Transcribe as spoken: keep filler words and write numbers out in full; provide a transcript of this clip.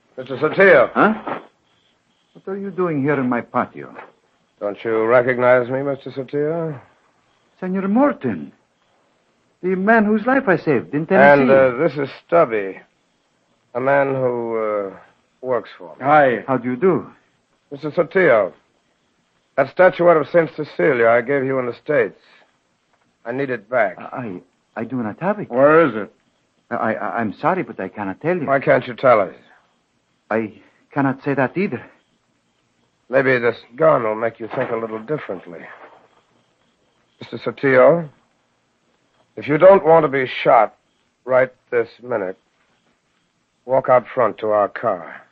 Mister Sotillo. Huh? What are you doing here in my patio? Don't you recognize me, Mister Sotillo? Senor Morton. The man whose life I saved in Tennessee. And uh, this is Stubby, a man who uh, works for me. Hi. How do you do? Mister Sotillo, that statuette of Saint Cecilia I gave you in the States. I need it back. I I do not have it. Where is it? I, I, I'm sorry, but I cannot tell you. Why can't you tell us? I cannot say that either. Maybe this gun will make you think a little differently. Mister Sotillo, if you don't want to be shot right this minute, walk out front to our car.